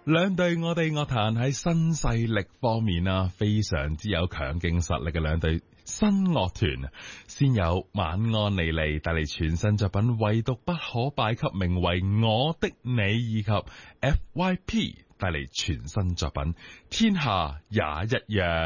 兩隊我哋樂壇喺新勢力方面啊，非常之有強勁實力嘅兩隊新樂團，先有晚安莉莉帶嚟全新作品《唯獨不可敗給》，名為《我的你》，以及 FYP 帶嚟全新作品《天下也一樣》。